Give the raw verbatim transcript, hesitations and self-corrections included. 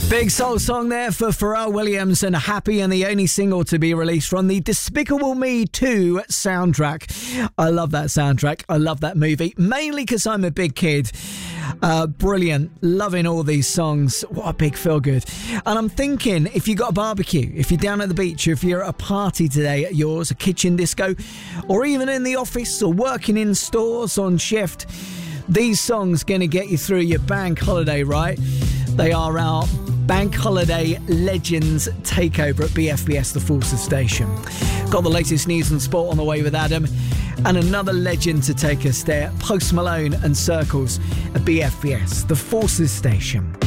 Big soul song there for Pharrell Williams and Happy, and the only single to be released from the Despicable Me two soundtrack. I love that soundtrack. I love that movie, mainly because I'm a big kid. Uh, brilliant. Loving all these songs. What a big feel good. And I'm thinking, if you got a barbecue, if you're down at the beach, or if you're at a party today at yours, a kitchen disco, or even in the office or working in stores on shift, these songs going to get you through your bank holiday, right? They are our Bank Holiday Legends takeover at B F B S, the Forces Station. Got the latest news and sport on the way with Adam, and another legend to take us there, Post Malone and Circles at B F B S, the Forces Station.